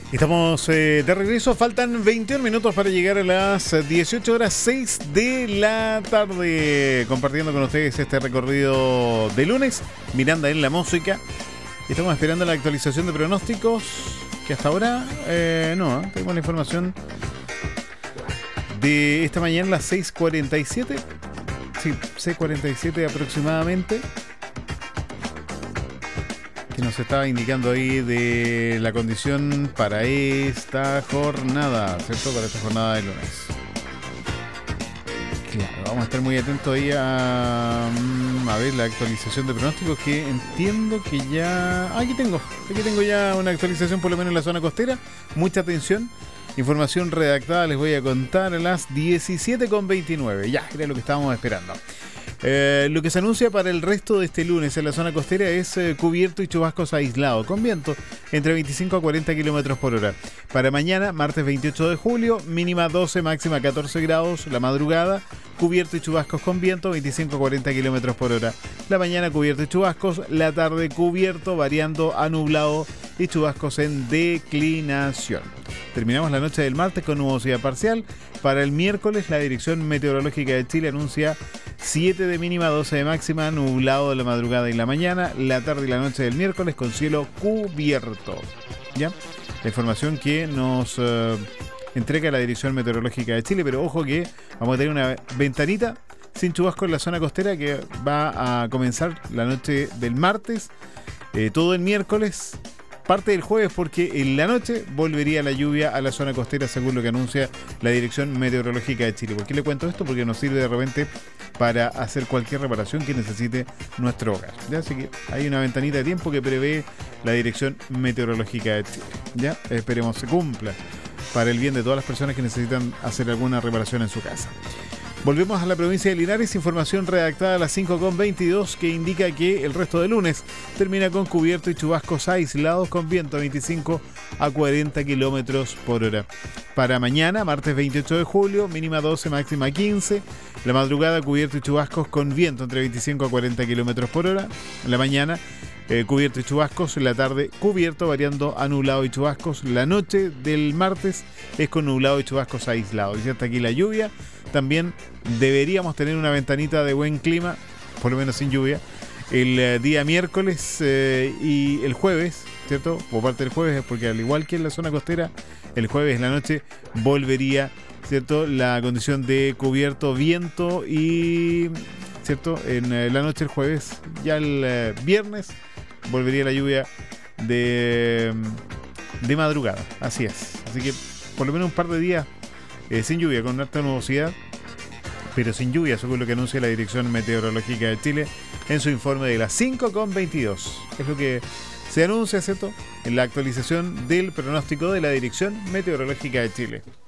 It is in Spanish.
Estamos de regreso, faltan 21 minutos para llegar a las 18 horas 6 de la tarde, compartiendo con ustedes este recorrido de lunes, Miranda en la música. Estamos esperando la actualización de pronósticos, que hasta ahora tenemos la información de esta mañana a las 6:47, sí, 6:47 aproximadamente, que nos estaba indicando ahí de la condición para esta jornada, ¿cierto? Para esta jornada de lunes. Claro, vamos a estar muy atentos ahí a ver la actualización de pronósticos, que entiendo que ya... Aquí tengo ya una actualización, por lo menos en la zona costera. Mucha atención. Información redactada les voy a contar a las 17:29. Ya, era lo que estábamos esperando. Lo que se anuncia para el resto de este lunes en la zona costera es cubierto y chubascos aislados, con viento entre 25 a 40 kilómetros por hora. Para mañana, martes 28 de julio, mínima 12, máxima 14 grados. La madrugada, cubierto y chubascos con viento, 25 a 40 kilómetros por hora. La mañana, cubierto y chubascos. La tarde, cubierto, variando a nublado y chubascos en declinación. Terminamos la noche del martes con nubosidad parcial. Para el miércoles, la Dirección Meteorológica de Chile anuncia 7 de mínima, 12 de máxima, nublado de la madrugada y la mañana, la tarde y la noche del miércoles con cielo cubierto. ¿Ya? La información que nos entrega la Dirección Meteorológica de Chile, pero ojo que vamos a tener una ventanita sin chubasco en la zona costera que va a comenzar la noche del martes, todo el miércoles, parte del jueves, porque en la noche volvería la lluvia a la zona costera, según lo que anuncia la Dirección Meteorológica de Chile. ¿Por qué le cuento esto? Porque nos sirve de repente para hacer cualquier reparación que necesite nuestro hogar. ¿Ya? Así que hay una ventanita de tiempo que prevé la Dirección Meteorológica de Chile. ¿Ya? Esperemos se cumpla para el bien de todas las personas que necesitan hacer alguna reparación en su casa. Volvemos a la provincia de Linares, información redactada a las 5:22 que indica que el resto del lunes termina con cubierto y chubascos aislados con viento a 25 a 40 kilómetros por hora. Para mañana, martes 28 de julio, mínima 12, máxima 15. La madrugada, cubierto y chubascos con viento entre 25 a 40 kilómetros por hora. La mañana, cubierto y chubascos. La tarde, cubierto, variando a nublado y chubascos. La noche del martes es con nublado y chubascos aislados. Y hasta aquí la lluvia. También deberíamos tener una ventanita de buen clima, por lo menos sin lluvia, el día miércoles y el jueves, ¿cierto? Por parte del jueves, porque al igual que en la zona costera, el jueves en la noche volvería, ¿cierto?, la condición de cubierto, viento y, ¿cierto?, en la noche el jueves. Ya el viernes volvería la lluvia de madrugada, así es. Así que por lo menos un par de días sin lluvia, con alta nubosidad, pero sin lluvia, según lo que anuncia la Dirección Meteorológica de Chile en su informe de las 5:22. Es lo que se anuncia, ¿cierto?, en la actualización del pronóstico de la Dirección Meteorológica de Chile.